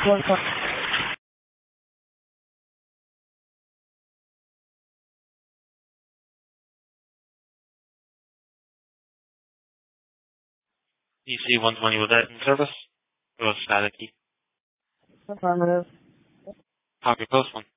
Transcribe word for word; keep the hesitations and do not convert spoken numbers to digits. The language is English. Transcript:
one five. E C one twenty, was that in service? It was staticky. Affirmative. Copy post one.